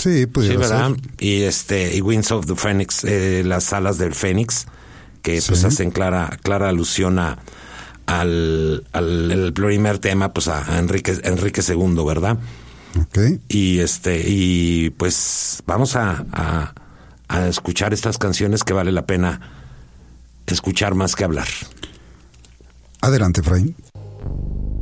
Sí, pudiera ¿verdad? ser. Y Wings of the Phoenix, las alas del Fénix, que pues Sí. hacen clara alusión al el primer tema, pues a Enrique II, ¿verdad? Ok. Y pues vamos a escuchar estas canciones que vale la pena escuchar más que hablar. Adelante, Efraín.